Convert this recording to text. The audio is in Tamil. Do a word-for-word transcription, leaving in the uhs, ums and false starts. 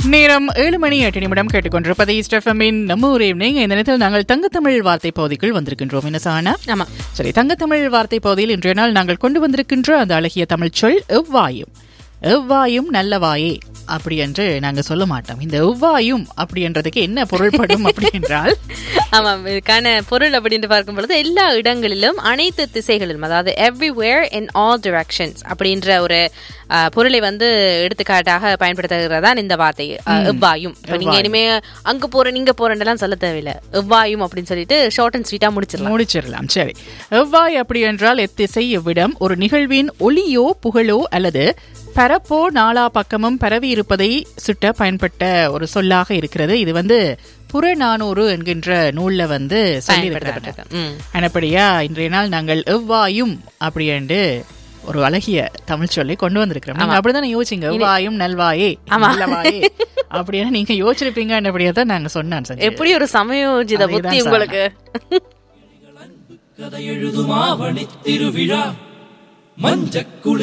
நேரம் ஏழு மணி எட்டு நிமிடம் கேட்டுக்கொண்டிருப்பது ஈஸ்ட் எஃப்எம்மின் நம்ம ஊர் ஈவினிங். இந்த நேரத்தில் நாங்கள் தங்கத்தமிழ் வார்த்தை பகுதிக்குள் வந்திருக்கின்றோம். என்ன சானா? ஆமா, சரி. தங்கத்தமிழ் வார்த்தை பகுதியில் இன்றைய நாள் நாங்கள் கொண்டு வந்திருக்கின்ற அந்த அழகிய தமிழ் சொல் எவ்வாயும். எவ்வாயும் நல்லவாயே அப்படி என்று நாங்க சொல்ல மாட்டோம். இந்த எவ்வாயும் அப்படி என்றதுக்கு என்ன பொருள்படும் அப்படி என்றால், ஆமா, இதுக்கான பொருள் அப்படின்னு பார்க்கும் பொழுது எல்லா இடங்களிலும் அனைத்து திசைகளிலும், அதாவது எவ்ரிவேர் இன் ஆல் டிரெக்ஷன்ஸ் அப்படின்ற ஒரு பொருளை வந்து எடுத்துக்காட்டாக பயன்படுத்துகிறதா இந்த வார்த்தை எவ்வாயும். நீங்க இனிமே அங்க போற நீங்க போறேன்லாம் சொல்ல தேவையில்லை, எவ்வாயும் அப்படின்னு சொல்லிட்டு ஷார்ட் அண்ட் ஸ்வீட்டா முடிச்சிடலாம் முடிச்சிடலாம் சரி. எவ்வாய் அப்படி என்றால் எத்திசை எவ்விடம் ஒரு நிகழ்வின் ஒளியோ புகழோ அல்லது பரப்போ நாலா பக்கமும் பரவி இருப்பதை சுட்ட பயன்பட்ட ஒரு சொல்லாக இருக்கிறது. இது வந்து புறநானூறு என்கின்ற நூல்ல வந்து சொல்லியிருக்கிறாங்க. அப்படியா இன்றைய நாள் நாங்கள் எவ்வாயும் அப்படி என்று ஒரு அழகிய தமிழ் சொல்லி கொண்டு வந்திருக்கிறோம். நீங்க அப்படிதான் யோசிங்க, எவ்வாயும் நல்வாயே நல்லவாயே அப்படின்னு நீங்க யோசிச்சிருப்பீங்க. அப்படியே தான் நாங்க சொன்னோம். எப்படி ஒரு சமயோஜித புத்தி உங்களுக்கு. கதை எழுதுமா வணித்திருவிழா மஞ்சக்குளி